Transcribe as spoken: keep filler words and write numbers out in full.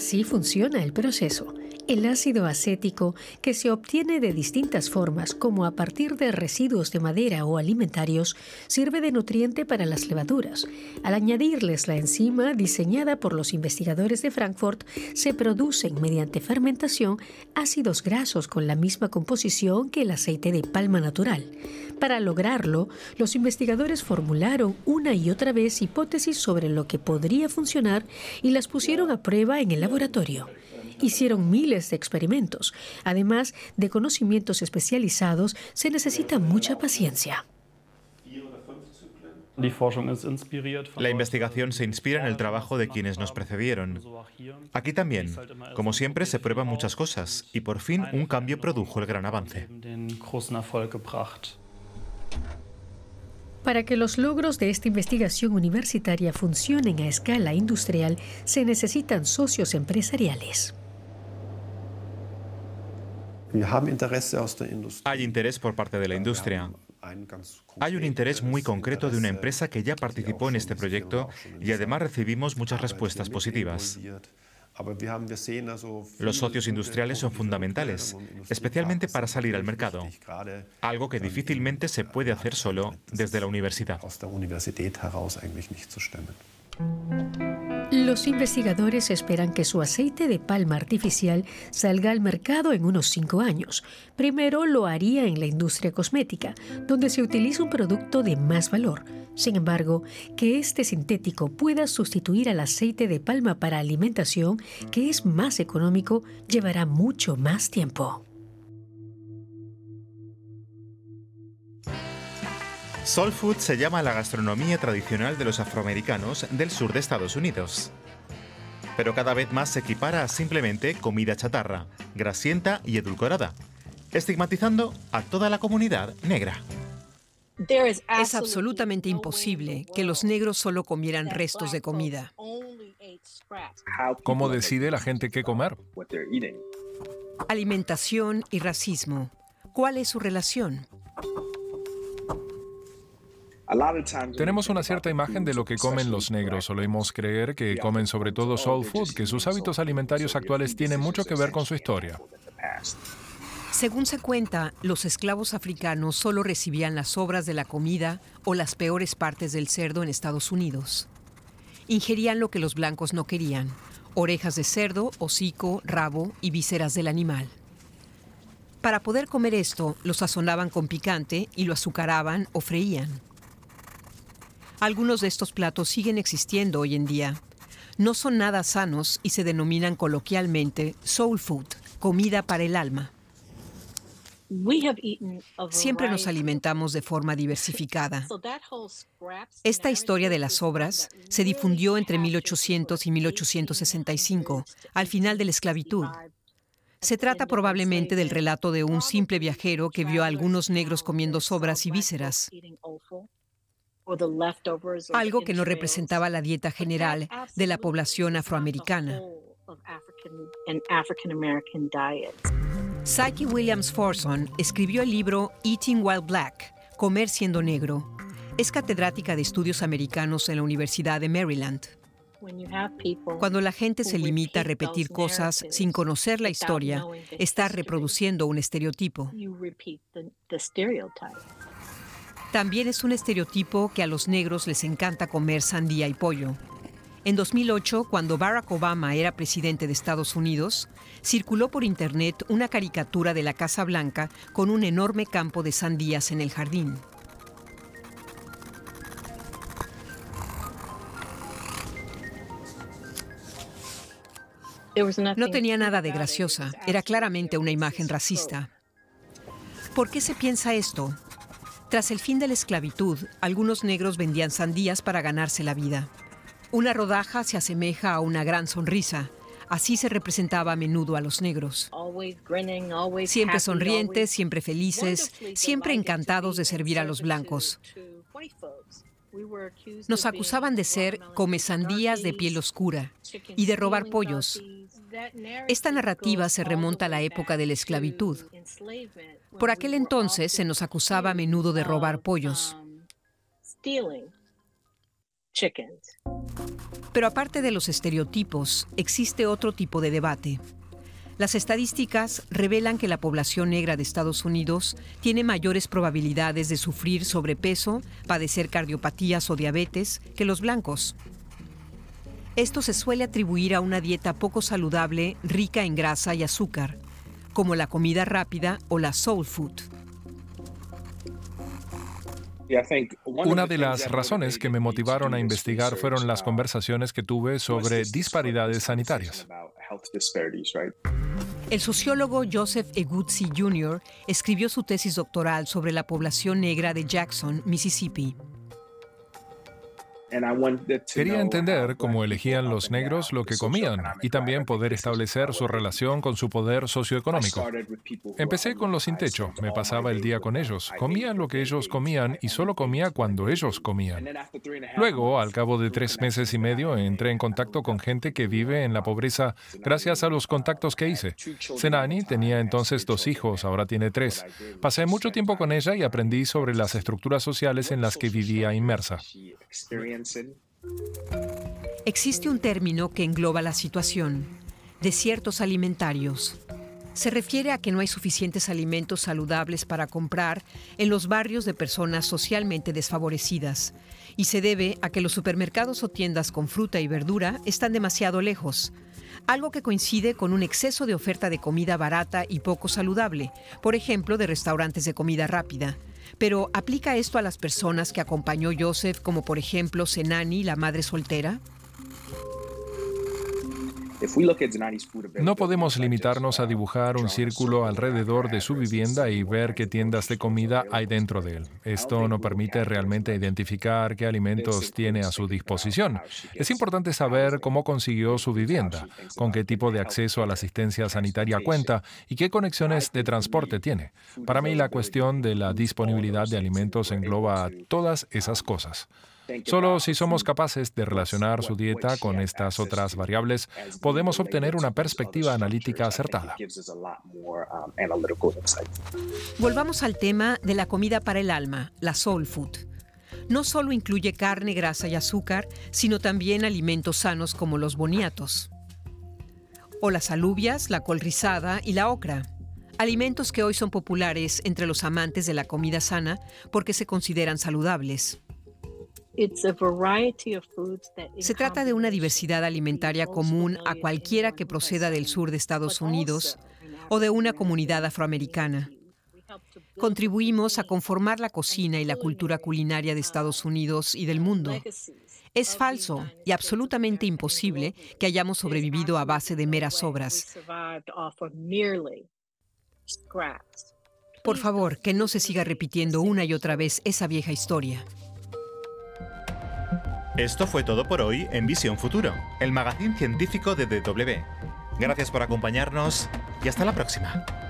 Así funciona el proceso. El ácido acético, que se obtiene de distintas formas, como a partir de residuos de madera o alimentarios, sirve de nutriente para las levaduras. Al añadirles la enzima diseñada por los investigadores de Frankfurt, se producen mediante fermentación ácidos grasos con la misma composición que el aceite de palma natural. Para lograrlo, los investigadores formularon una y otra vez hipótesis sobre lo que podría funcionar y las pusieron a prueba en el laboratorio. Hicieron miles de experimentos. Además de conocimientos especializados, se necesita mucha paciencia. La investigación se inspira en el trabajo de quienes nos precedieron. Aquí también, como siempre, se prueban muchas cosas y por fin un cambio produjo el gran avance. Para que los logros de esta investigación universitaria funcionen a escala industrial, se necesitan socios empresariales. Hay interés por parte de la industria. Hay un interés muy concreto de una empresa que ya participó en este proyecto y además recibimos muchas respuestas positivas. Los socios industriales son fundamentales, especialmente para salir al mercado, algo que difícilmente se puede hacer solo desde la universidad. Los investigadores esperan que su aceite de palma artificial salga al mercado en unos cinco años. Primero lo haría en la industria cosmética, donde se utiliza un producto de más valor. Sin embargo, que este sintético pueda sustituir al aceite de palma para alimentación, que es más económico, llevará mucho más tiempo. Soul food se llama la gastronomía tradicional de los afroamericanos del sur de Estados Unidos. Pero cada vez más se equipara a simplemente comida chatarra, grasienta y edulcorada, estigmatizando a toda la comunidad negra. Es absolutamente imposible que los negros solo comieran restos de comida. ¿Cómo decide la gente qué comer? Alimentación y racismo. ¿Cuál es su relación? Tenemos una cierta imagen de lo que comen los negros. Solemos creer que comen sobre todo soul food, que sus hábitos alimentarios actuales tienen mucho que ver con su historia. Según se cuenta, los esclavos africanos solo recibían las sobras de la comida o las peores partes del cerdo en Estados Unidos. Ingerían lo que los blancos no querían: orejas de cerdo, hocico, rabo y vísceras del animal. Para poder comer esto, lo sazonaban con picante y lo azucaraban o freían. Algunos de estos platos siguen existiendo hoy en día. No son nada sanos y se denominan coloquialmente soul food, comida para el alma. Siempre nos alimentamos de forma diversificada. Esta historia de las sobras se difundió entre mil ochocientos y mil ochocientos sesenta y cinco, al final de la esclavitud. Se trata probablemente del relato de un simple viajero que vio a algunos negros comiendo sobras y vísceras, algo que no representaba la dieta general de la población afroamericana. Psyche Williams Forson escribió el libro Eating While Black, Comer siendo negro. Es catedrática de estudios americanos en la Universidad de Maryland. Cuando la gente se limita a repetir cosas sin conocer la historia, está reproduciendo un estereotipo. También es un estereotipo que a los negros les encanta comer sandía y pollo. En dos mil ocho, cuando Barack Obama era presidente de Estados Unidos, circuló por internet una caricatura de la Casa Blanca con un enorme campo de sandías en el jardín. No tenía nada de graciosa, era claramente una imagen racista. ¿Por qué se piensa esto? Tras el fin de la esclavitud, algunos negros vendían sandías para ganarse la vida. Una rodaja se asemeja a una gran sonrisa. Así se representaba a menudo a los negros. Siempre sonrientes, siempre felices, siempre encantados de servir a los blancos. Nos acusaban de ser comesandías de piel oscura y de robar pollos. Esta narrativa se remonta a la época de la esclavitud. Por aquel entonces se nos acusaba a menudo de robar pollos. Pero aparte de los estereotipos, existe otro tipo de debate. Las estadísticas revelan que la población negra de Estados Unidos tiene mayores probabilidades de sufrir sobrepeso, padecer cardiopatías o diabetes que los blancos. Esto se suele atribuir a una dieta poco saludable, rica en grasa y azúcar, como la comida rápida o la soul food. Una de las razones que me motivaron a investigar fueron las conversaciones que tuve sobre disparidades sanitarias. El sociólogo Joseph Eguzzi junior escribió su tesis doctoral sobre la población negra de Jackson, Mississippi. Quería entender cómo elegían los negros lo que comían y también poder establecer su relación con su poder socioeconómico. Empecé con los sin techo, me pasaba el día con ellos, comía lo que ellos comían y solo comía cuando ellos comían. Luego, al cabo de tres meses y medio, entré en contacto con gente que vive en la pobreza gracias a los contactos que hice. Senani tenía entonces dos hijos, ahora tiene tres. Pasé mucho tiempo con ella y aprendí sobre las estructuras sociales en las que vivía inmersa. Existe un término que engloba la situación: desiertos alimentarios. Se refiere a que no hay suficientes alimentos saludables para comprar en los barrios de personas socialmente desfavorecidas, y se debe a que los supermercados o tiendas con fruta y verdura están demasiado lejos, algo que coincide con un exceso de oferta de comida barata y poco saludable, por ejemplo, de restaurantes de comida rápida. Pero, ¿aplica esto a las personas que acompañó Joseph, como por ejemplo Senani, la madre soltera? No podemos limitarnos a dibujar un círculo alrededor de su vivienda y ver qué tiendas de comida hay dentro de él. Esto no permite realmente identificar qué alimentos tiene a su disposición. Es importante saber cómo consiguió su vivienda, con qué tipo de acceso a la asistencia sanitaria cuenta y qué conexiones de transporte tiene. Para mí, la cuestión de la disponibilidad de alimentos engloba todas esas cosas. Solo si somos capaces de relacionar su dieta con estas otras variables, podemos obtener una perspectiva analítica acertada. Volvamos al tema de la comida para el alma, la soul food. No solo incluye carne, grasa y azúcar, sino también alimentos sanos como los boniatos, o las alubias, la col rizada y la ocra. Alimentos que hoy son populares entre los amantes de la comida sana porque se consideran saludables. Se trata de una diversidad alimentaria común a cualquiera que proceda del sur de Estados Unidos o de una comunidad afroamericana. Contribuimos a conformar la cocina y la cultura culinaria de Estados Unidos y del mundo. Es falso y absolutamente imposible que hayamos sobrevivido a base de meras obras. Por favor, que no se siga repitiendo una y otra vez esa vieja historia. Esto fue todo por hoy en Visión Futuro, el magazín científico de D W. Gracias por acompañarnos y hasta la próxima.